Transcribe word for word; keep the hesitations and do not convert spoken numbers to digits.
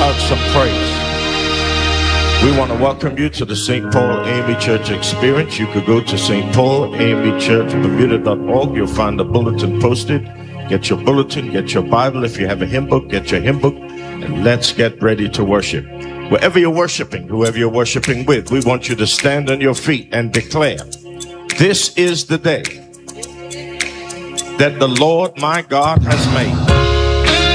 God some praise. We want to welcome you to the Saint Paul A M E Church Experience. You could go to Saint Paul A M E Church Bermuda dot org. You'll find the bulletin posted. Get your bulletin, get your Bible. If you have a hymn book, get your hymn book, and let's get ready to worship. Wherever you're worshiping, whoever you're worshiping with, we want you to stand on your feet and declare, this is the day that the Lord my God has made.